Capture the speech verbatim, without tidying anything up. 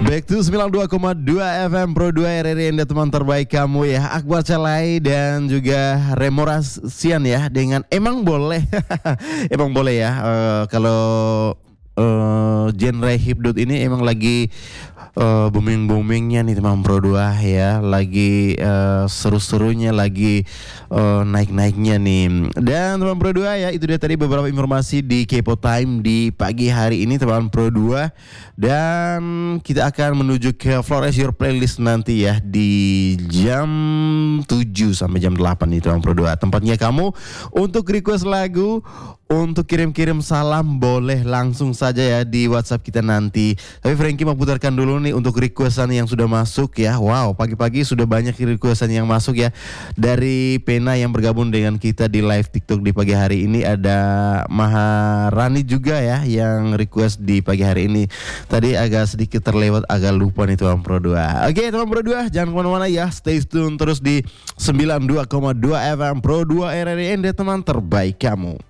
back to sembilan puluh dua koma dua F M Pro dua R R I Anda teman terbaik kamu ya. Akbar Calai dan juga Remorasian ya dengan emang boleh. Emang boleh ya uh, kalau uh, genre hipdot ini emang lagi uh, booming-boomingnya nih teman Pro dua ya. Lagi uh, seru-serunya, lagi uh, naik-naiknya nih. Dan teman Pro dua ya, itu dia tadi beberapa informasi di Kepo Time di pagi hari ini teman Pro dua. Dan kita akan menuju ke Flores Your Playlist nanti ya di jam tujuh sampai jam delapan nih teman Pro dua. Tempatnya kamu untuk request lagu, untuk kirim-kirim salam boleh langsung saja ya di WhatsApp kita nanti. Tapi Frankie mau putarkan dulu nih untuk requestan yang sudah masuk ya. Wow, pagi-pagi sudah banyak requestan yang masuk ya. Dari Pena yang bergabung dengan kita di live TikTok di pagi hari ini, ada Maharani juga ya yang request di pagi hari ini. Tadi agak sedikit terlewat, agak lupa nih teman Pro dua. Oke teman Pro dua, jangan kemana-mana ya. Stay tune terus di sembilan puluh dua koma dua F M Pro dua R R I Anda teman terbaik kamu.